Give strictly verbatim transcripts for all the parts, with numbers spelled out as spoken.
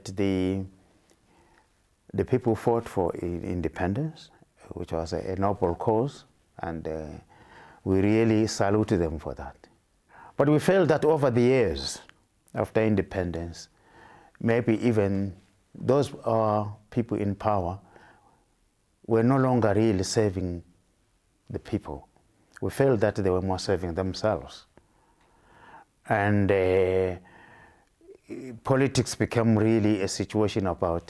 the, the people fought for independence, which was a, a noble cause, and uh, we really salute them for that. But we felt that over the years, after independence, maybe even those uh, people in power were no longer really serving the people. We felt that they were more serving themselves. And uh, politics became really a situation about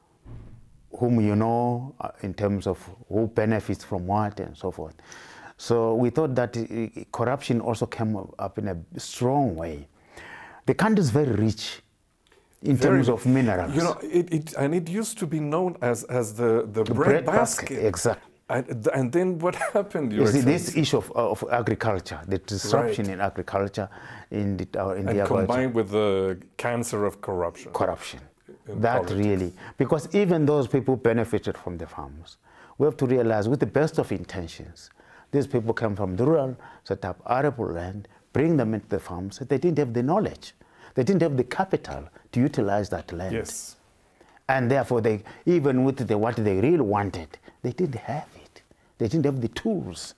whom you know, uh, in terms of who benefits from what and so forth. So we thought that uh, corruption also came up in a strong way. The country is very rich in very, terms of minerals. You know, it, it, and it used to be known as, as the, the, the bread, bread basket. basket. Exactly. And, and then what happened? You see, this issue of, of agriculture, the disruption right. in agriculture, in the, uh, in and the combined with the cancer of corruption. Corruption. That politics. Really, because even those people benefited from the farms. We have to realize, with the best of intentions, these people come from the rural, set up arable land, bring them into the farms. They didn't have the knowledge. They didn't have the capital to utilize that land. Yes. And therefore, they, even with the, what they really wanted, they didn't have it. They didn't have the tools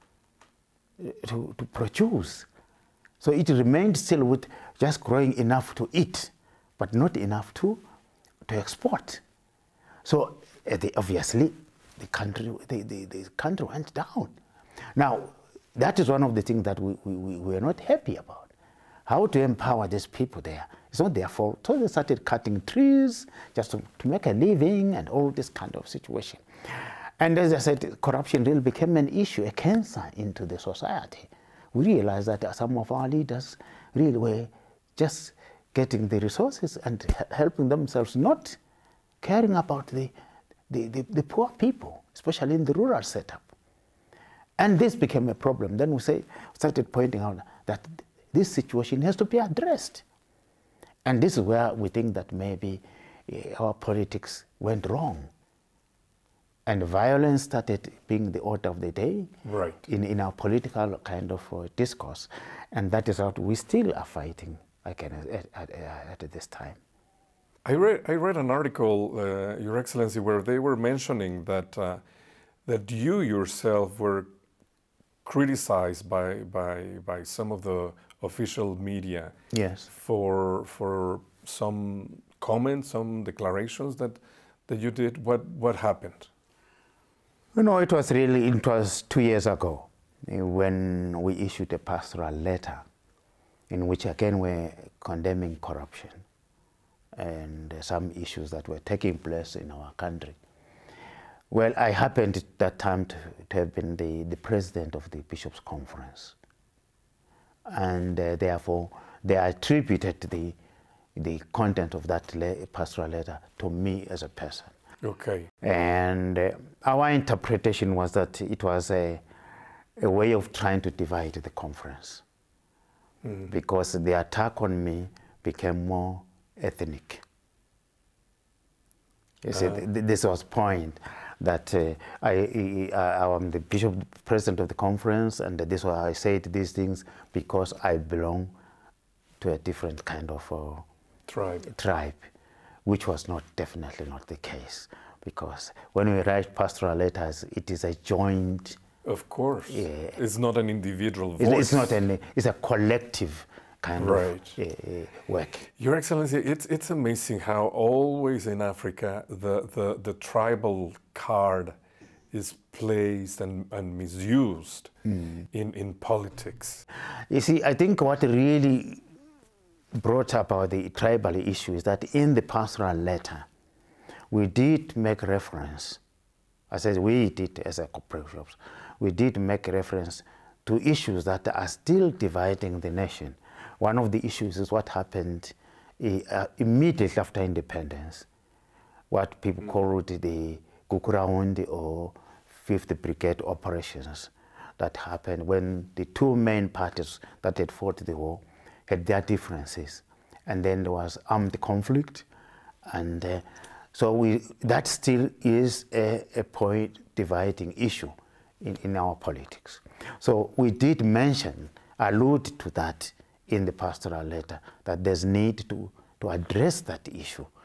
to, to produce. So it remained still with just growing enough to eat, but not enough to, to export. So uh, they, obviously, the country, the, the, the country went down. Now, that is one of the things that we, we, we are not happy about. How to empower these people there. It's not their fault. So they started cutting trees just to, to make a living and all this kind of situation. And as I said, corruption really became an issue, a cancer into the society. We realized that some of our leaders really were just getting the resources and helping themselves, not caring about the, the, the, the poor people, especially in the rural setup. And this became a problem. Then we say, started pointing out that this situation has to be addressed. And this is where we think that maybe uh, our politics went wrong. And violence started being the order of the day right. in, in our political kind of uh, discourse. And that is what we still are fighting again at, at, at this time. I read, I read an article, uh, Your Excellency, where they were mentioning that, uh, that you yourself were criticized by, by, by some of the official media yes. for, for some comments, some declarations that, that you did. What, what happened? You know, it was really, it was two years ago when we issued a pastoral letter in which again we're condemning corruption and some issues that were taking place in our country. Well, I happened at that time to, to have been the, the president of the Bishops' Conference. And uh, therefore, they attributed the, the content of that le pastoral letter to me as a person. Okay. And uh, our interpretation was that it was a, a way of trying to divide the conference. Mm. Because the attack on me became more ethnic. You uh. see, th this was point. That uh, I, I, I'm the bishop, president of the conference, and this why I said these things because I belong to a different kind of uh, tribe. tribe, which was not definitely not the case. Because when we write pastoral letters, it is a joint. Of course, uh, it's not an individual voice. It's not an. It's a collective kind right. of uh, work. Your Excellency, it's it's amazing how always in Africa the the, the tribal card is placed and, and misused mm. in, in politics. You see, I think what really brought about the tribal issue is that in the pastoral letter, we did make reference, I said we did as a corporation, we did make reference to issues that are still dividing the nation. One of the issues is what happened uh, immediately after independence, what people mm. called the Gukuraundi or fifth Brigade operations that happened when the two main parties that had fought the war had their differences. And then there was armed conflict. And uh, so we, that still is a, a point dividing issue in, in our politics. So we did mention, allude to that in the pastoral letter, that there's need to, to address that issue